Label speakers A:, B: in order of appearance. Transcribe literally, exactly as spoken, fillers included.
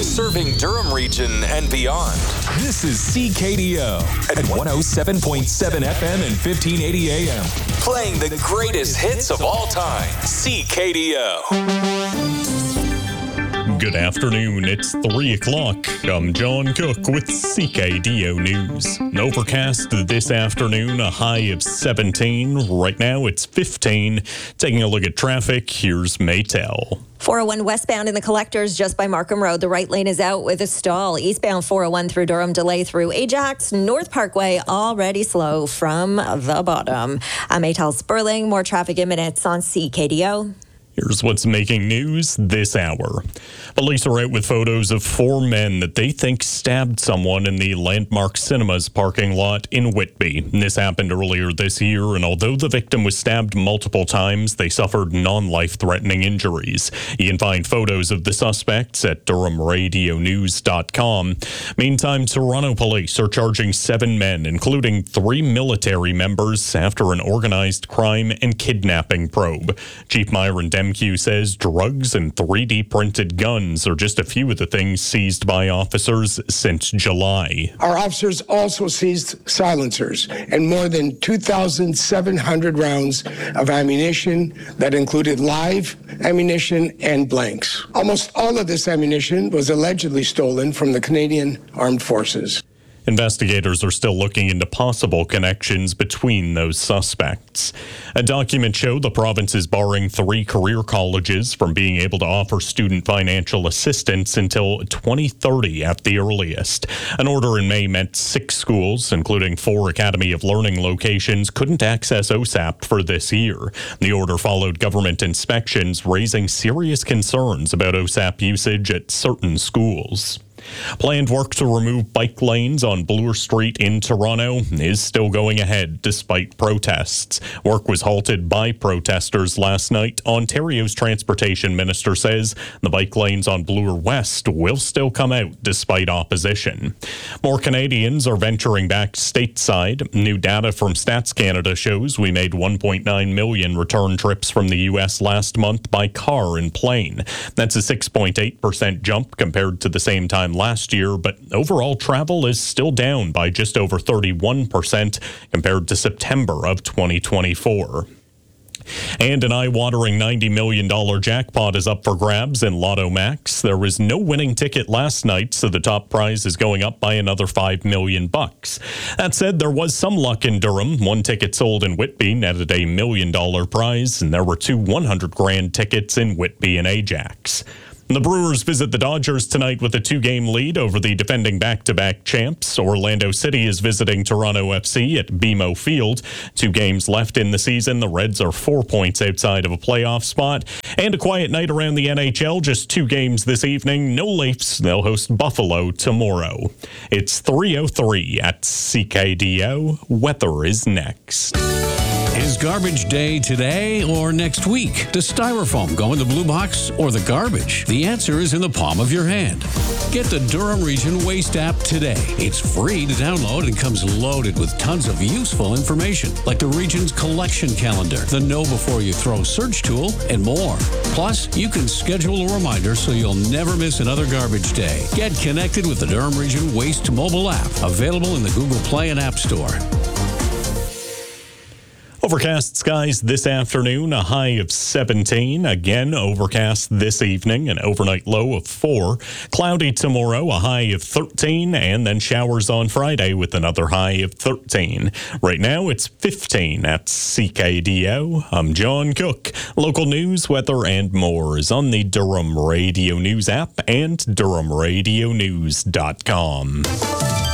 A: serving Durham region and beyond. This is C K D O at one oh seven point seven F M and fifteen eighty A M. Playing the greatest hits of all time. C K D O.
B: Good afternoon. It's three o'clock. I'm John Cook with C K D O News. Overcast this afternoon, a high of seventeen. Right now it's fifteen. Taking a look at traffic, here's Maytel.
C: four oh one westbound in the Collectors just by Markham Road. The right lane is out with a stall. Eastbound four oh one through Durham, delay through Ajax. North Parkway already slow from the bottom. I'm Maytel Sperling. More traffic in minutes on C K D O.
B: Here's what's making news this hour. Police are out with photos of four men that they think stabbed someone in the Landmark Cinemas parking lot in Whitby. This happened earlier this year, and although the victim was stabbed multiple times, they suffered non-life-threatening injuries. You can find photos of the suspects at Durham Radio News dot com. Meantime, Toronto police are charging seven men, including three military members, after an organized crime and kidnapping probe. Chief Myron M Q says drugs and three D printed guns are just a few of the things seized by officers since July.
D: Our officers also seized silencers and more than two thousand seven hundred rounds of ammunition that included live ammunition and blanks. Almost all of this ammunition was allegedly stolen from the Canadian Armed Forces.
B: Investigators are still looking into possible connections between those suspects. A document showed the province is barring three career colleges from being able to offer student financial assistance until twenty thirty at the earliest. An order in May meant six schools, including four Academy of Learning locations, couldn't access O S A P for this year. The order followed government inspections, raising serious concerns about O S A P usage at certain schools. Planned work to remove bike lanes on Bloor Street in Toronto is still going ahead despite protests. Work was halted by protesters last night. Ontario's transportation minister says the bike lanes on Bloor West will still come out despite opposition. More Canadians are venturing back stateside. New data from Stats Canada shows we made one point nine million return trips from the U S last month by car and plane. That's a six point eight percent jump compared to the same time last year, but overall travel is still down by just over thirty-one percent compared to September of twenty twenty-four. And an eye-watering ninety million dollars jackpot is up for grabs in Lotto Max. There was no winning ticket last night, so the top prize is going up by another five million bucks. That said, there was some luck in Durham. One ticket sold in Whitby netted a million dollar prize, and there were two one hundred grand tickets in Whitby and Ajax. The Brewers visit the Dodgers tonight with a two-game lead over the defending back-to-back champs. Orlando City is visiting Toronto F C at B M O Field. Two games left in the season. The Reds are four points outside of a playoff spot. And a quiet night around the N H L. Just two games this evening. No Leafs. They'll host Buffalo tomorrow. It's three oh three at C K D O. Weather is next.
E: Is garbage day today or next week? Does styrofoam go in the blue box or the garbage? The answer is in the palm of your hand. Get the Durham Region Waste app today. It's free to download and comes loaded with tons of useful information, like the region's collection calendar, the Know Before You Throw search tool, and more. Plus, you can schedule a reminder so you'll never miss another garbage day. Get connected with the Durham Region Waste mobile app, available in the Google Play and App Store.
B: Overcast skies this afternoon, a high of seventeen. Again, overcast this evening, an overnight low of four. Cloudy tomorrow, a high of thirteen, and then showers on Friday with another high of thirteen. Right now, it's fifteen at C K D O. I'm John Cook. Local news, weather, and more is on the Durham Radio News app and Durham Radio News dot com.